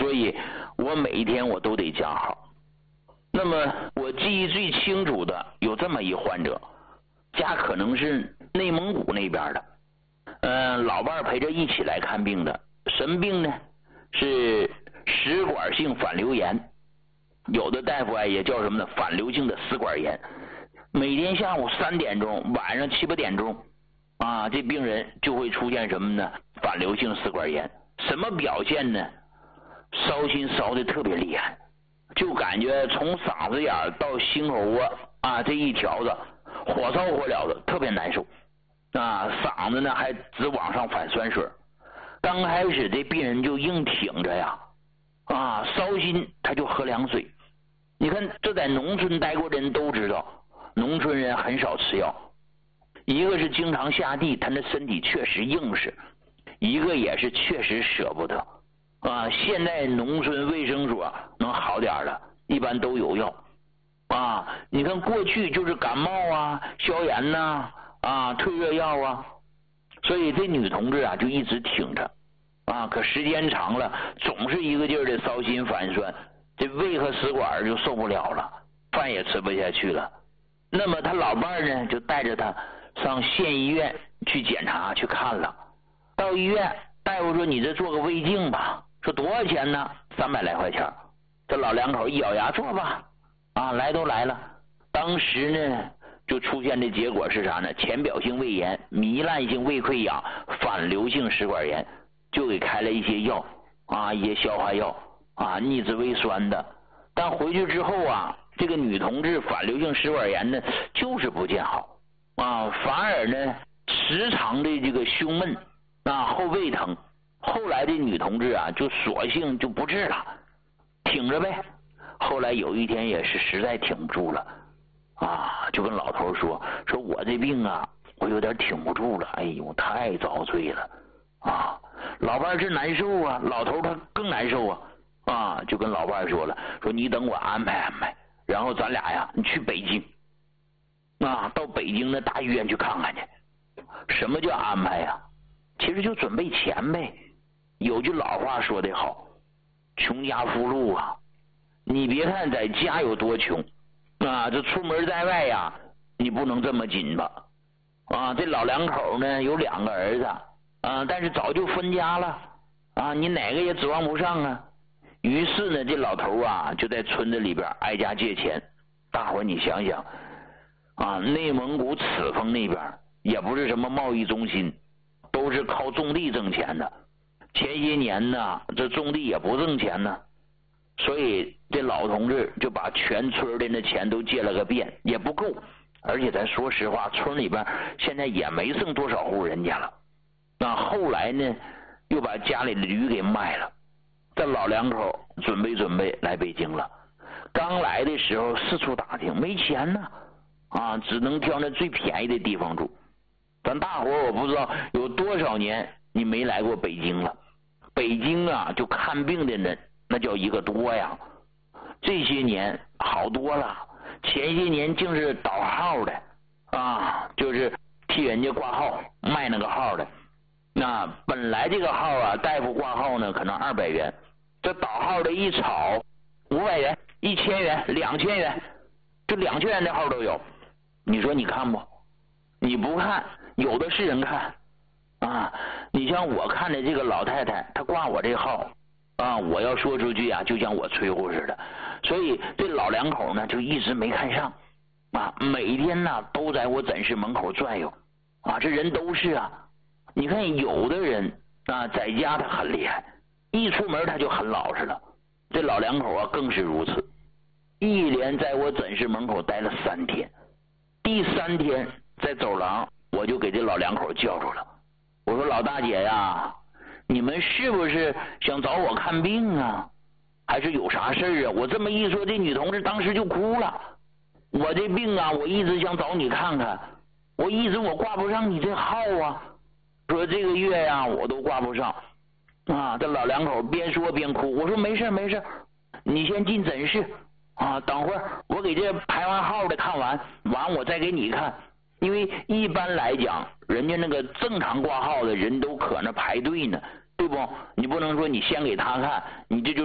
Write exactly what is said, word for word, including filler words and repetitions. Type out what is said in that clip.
所以我每一天我都得加号。那么我记忆最清楚的有这么一患者，家可能是内蒙古那边的，嗯，老伴陪着一起来看病的，什么病呢？是食管性反流炎，有的大夫啊也叫什么呢？反流性的食管炎。每天下午三点钟，晚上七八点钟，啊，这病人就会出现什么呢？反流性食管炎。什么表现呢？烧心烧的特别厉害，就感觉从嗓子眼到心口窝啊这一条子火烧火燎的，特别难受啊，嗓子呢还直往上反酸水。刚开始这病人就硬挺着呀，啊，烧心他就喝凉水。你看这在农村待过的人都知道，农村人很少吃药，一个是经常下地，他的身体确实硬实，一个也是确实舍不得啊。现在农村卫生所能好点了，一般都有药啊。你看过去就是感冒啊、消炎呐、啊、啊退热药啊，所以这女同志啊就一直挺着啊。可时间长了，总是一个劲儿的烧心反酸，这胃和食管就受不了了，饭也吃不下去了。那么他老伴呢就带着他上县医院去检查去看了。到医院，大夫说你这做个胃镜吧，说多少钱呢？三百来块钱。这老两口一咬牙做吧，啊，来都来了。当时呢就出现的结果是啥呢？浅表性胃炎、糜烂性胃溃疡、反流性食管炎，就给开了一些药啊，一些消化药啊，逆滋胃酸的。但回去之后啊，这个女同志反流性食管炎呢就是不见好啊，反而呢时常的这个胸闷啊、后背疼。后来这女同志啊就索性就不治了，挺着呗。后来有一天也是实在挺不住了啊，就跟老头说说我这病啊我有点挺不住了，哎呦太遭罪了啊。老伴是难受啊，老头他更难受啊啊，就跟老伴说了，说你等我安排安排，然后咱俩呀你去北京啊，到北京的大医院去看看去。什么叫安排呀？其实就准备钱呗。有句老话说得好，穷家富路啊。你别看在家有多穷啊，这出门在外呀你不能这么紧吧啊。这老两口呢有两个儿子啊，但是早就分家了啊，你哪个也指望不上啊。于是呢这老头啊就在村子里边挨家借钱。大伙你想想啊，内蒙古赤峰那边也不是什么贸易中心，都是靠种地挣钱的。前些年呢这种地也不挣钱呢，所以这老同志就把全村的那钱都借了个遍，也不够。而且咱说实话，村里边现在也没剩多少户人家了。那后来呢又把家里的驴给卖了。这老两口准备准备来北京了。刚来的时候四处打听，没钱呢啊，只能挑那最便宜的地方住。咱大伙我不知道有多少年你没来过北京了。北京啊就看病的人那叫一个多呀。这些年好多了，前些年竟是倒号的啊，就是替人家挂号卖那个号的。那本来这个号啊大夫挂号呢可能二百元，这倒号的一炒五百元、一千元、两千元，这两千元的号都有。你说你看不？你不看，有的是人看啊。你像我看的这个老太太，她挂我这号啊，我要说出去啊就像我吹呼似的。所以这老两口呢就一直没看上啊，每天呢都在我诊室门口转悠啊。这人都是啊，你看有的人啊在家他很厉害，一出门他就很老实了。这老两口啊更是如此，一连在我诊室门口待了三天。第三天在走廊我就给这老两口叫住了，我说老大姐呀，你们是不是想找我看病啊，还是有啥事儿啊？我这么一说，这女同志当时就哭了。我这病啊我一直想找你看看，我一直我挂不上你这号啊，说这个月呀、啊、我都挂不上啊。这老两口边说边哭。我说没事没事，你先进诊室啊，等会儿我给这排完号的看完完我再给你看。因为一般来讲人家那个正常挂号的人都可那排队呢，对不？你不能说你先给他看，你这就